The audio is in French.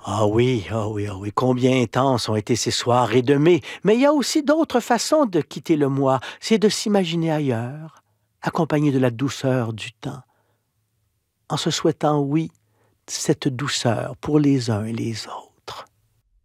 Ah oui, ah oui, ah oui, combien intenses ont été ces soirées de mai. Mais il y a aussi d'autres façons de quitter le mois. C'est de s'imaginer ailleurs, accompagné de la douceur du temps, en se souhaitant, oui, cette douceur pour les uns et les autres.